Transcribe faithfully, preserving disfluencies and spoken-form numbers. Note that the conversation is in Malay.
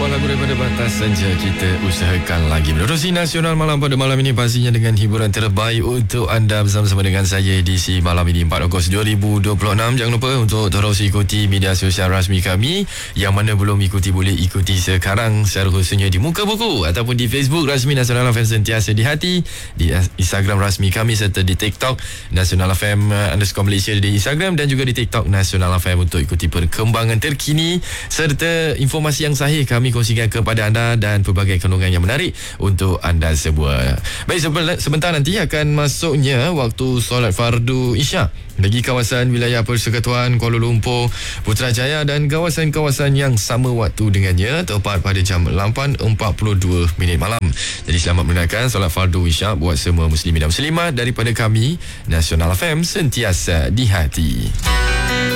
sebuah lagu daripada Batas Senja. Kita usahakan lagi menerusi Nasional Malam pada malam ini, pastinya dengan hiburan terbaik untuk anda bersama-sama dengan saya edisi malam ini empat Ogos dua ribu dua puluh enam. Jangan lupa untuk terus ikuti media sosial rasmi kami. Yang mana belum ikuti boleh ikuti sekarang, secara khususnya di Muka Buku ataupun di Facebook rasmi Nasional F M Sentiasa di Hati, di Instagram rasmi kami serta di TikTok Nasional F M underscore Malaysia di Instagram dan juga di TikTok Nasional F M untuk ikuti perkembangan terkini serta informasi yang sahih kami kongsikan kepada anda dan pelbagai kandungan yang menarik untuk anda semua. Baik, sebentar nanti akan masuknya waktu solat fardu Isyak bagi kawasan wilayah Persekutuan Kuala Lumpur, Putrajaya dan kawasan-kawasan yang sama waktu dengannya, tepat pada jam lapan empat puluh dua minit malam. Jadi selamat menunaikan solat fardu Isyak buat semua muslimin dan muslimat daripada kami Nasional F M Sentiasa di Hati.